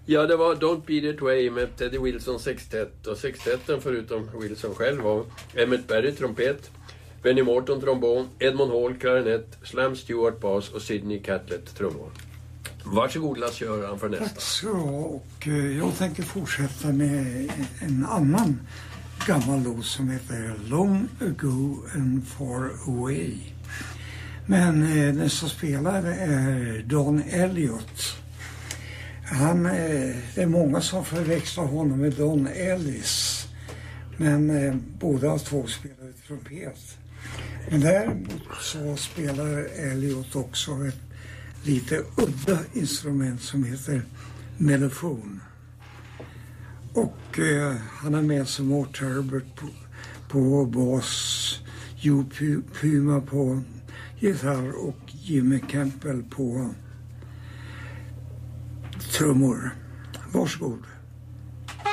Ja, det var Don't Be That Way med Teddy Wilson sextett. Och sextetten förutom Wilson själv var Emmett Berry trumpet, Benny Morton trombon, Edmond Hall klarinett, Slam Stewart bas och Sidney Catlett trummor. Varsågod Lasse-Göran för nästa. Tack så, och jag tänker fortsätta med en annan gammal låt som heter Long Ago and Far Away. Men den som spelar är Don Elliott. Det är många som förväxlar honom med Don Ellis. Men båda två spelar trumpet. Men däremot så spelar Elliott också ett lite udda instrument som heter mellofon. Och han har med sig Mort Herbert på bas, Joe Puma på gitarr och Jimmy Campbell på trummor. Varsågod.